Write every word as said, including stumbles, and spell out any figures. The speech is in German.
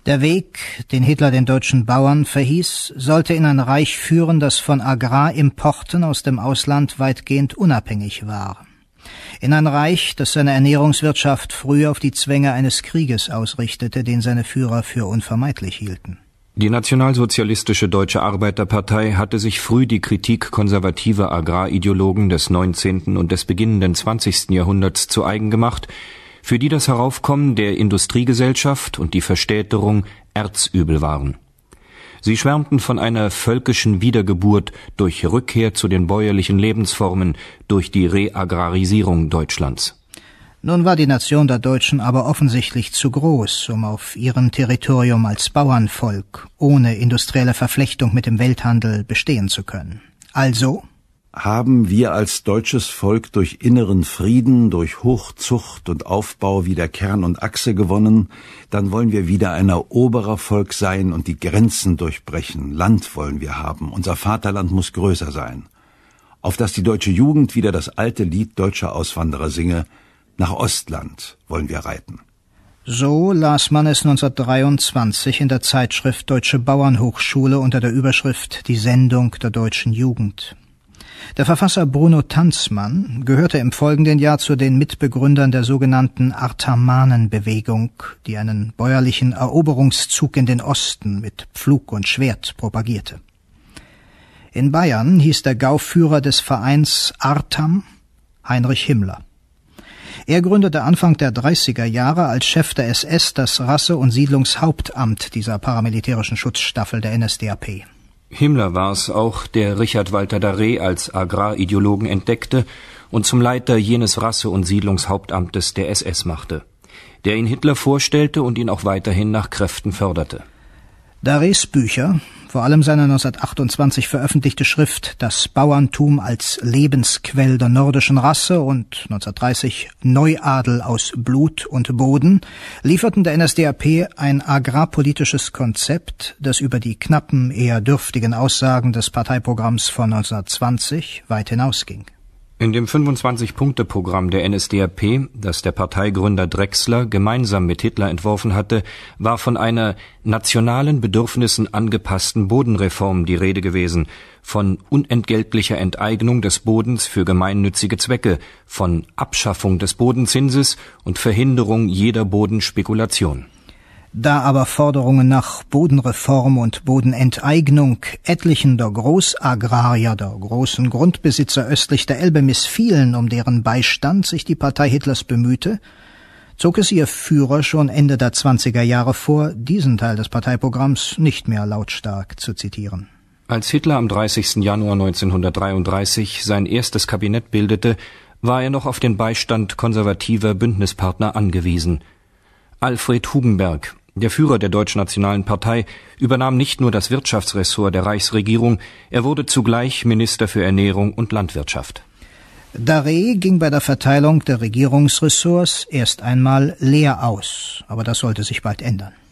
Der Weg, den Hitler den deutschen Bauern verhieß, sollte in ein Reich führen, das von Agrarimporten aus dem Ausland weitgehend unabhängig war. In ein Reich, das seine Ernährungswirtschaft früh auf die Zwänge eines Krieges ausrichtete, den seine Führer für unvermeidlich hielten. Die nationalsozialistische Deutsche Arbeiterpartei hatte sich früh die Kritik konservativer Agrarideologen des neunzehnten und des beginnenden zwanzigsten Jahrhunderts zu eigen gemacht, für die das Heraufkommen der Industriegesellschaft und die Verstädterung Erzübel waren. Sie schwärmten von einer völkischen Wiedergeburt durch Rückkehr zu den bäuerlichen Lebensformen, durch die Reagrarisierung Deutschlands. Nun war die Nation der Deutschen aber offensichtlich zu groß, um auf ihrem Territorium als Bauernvolk ohne industrielle Verflechtung mit dem Welthandel bestehen zu können. Also haben wir als deutsches Volk durch inneren Frieden, durch Hochzucht und Aufbau wieder Kern und Achse gewonnen, dann wollen wir wieder ein Eroberervolk sein und die Grenzen durchbrechen. Land wollen wir haben, unser Vaterland muss größer sein. Auf dass die deutsche Jugend wieder das alte Lied deutscher Auswanderer singe, nach Ostland wollen wir reiten. So las man es neunzehnhundertdreiundzwanzig in der Zeitschrift Deutsche Bauernhochschule unter der Überschrift Die Sendung der deutschen Jugend. Der Verfasser Bruno Tanzmann gehörte im folgenden Jahr zu den Mitbegründern der sogenannten Artamanenbewegung, die einen bäuerlichen Eroberungszug in den Osten mit Pflug und Schwert propagierte. In Bayern hieß der Gauführer des Vereins Artam Heinrich Himmler. Er gründete Anfang der dreißiger Jahre als Chef der S S das Rasse- und Siedlungshauptamt dieser paramilitärischen Schutzstaffel der N S D A P. Himmler war es auch, der Richard Walter Darré als Agrarideologen entdeckte und zum Leiter jenes Rasse- und Siedlungshauptamtes der S S machte, der ihn Hitler vorstellte und ihn auch weiterhin nach Kräften förderte. Darrés Bücher, vor allem seine neunzehnhundertachtundzwanzig veröffentlichte Schrift Das Bauerntum als Lebensquell der nordischen Rasse und neunzehnhundertdreißig Neuadel aus Blut und Boden, lieferten der N S D A P ein agrarpolitisches Konzept, das über die knappen, eher dürftigen Aussagen des Parteiprogramms von neunzehnhundertzwanzig weit hinausging. In dem fünfundzwanzig-Punkte-Programm der N S D A P, das der Parteigründer Drechsler gemeinsam mit Hitler entworfen hatte, war von einer nationalen Bedürfnissen angepassten Bodenreform die Rede gewesen, von unentgeltlicher Enteignung des Bodens für gemeinnützige Zwecke, von Abschaffung des Bodenzinses und Verhinderung jeder Bodenspekulation. Da aber Forderungen nach Bodenreform und Bodenenteignung etlichen der Großagrarier, der großen Grundbesitzer östlich der Elbe missfielen, um deren Beistand sich die Partei Hitlers bemühte, zog es ihr Führer schon Ende der zwanziger Jahre vor, diesen Teil des Parteiprogramms nicht mehr lautstark zu zitieren. Als Hitler am dreißigsten Januar neunzehnhundertdreiunddreißig sein erstes Kabinett bildete, war er noch auf den Beistand konservativer Bündnispartner angewiesen. Alfred Hugenberg, der Führer der Deutschnationalen Partei, übernahm nicht nur das Wirtschaftsressort der Reichsregierung, er wurde zugleich Minister für Ernährung und Landwirtschaft. Darré ging bei der Verteilung der Regierungsressorts erst einmal leer aus, aber das sollte sich bald ändern.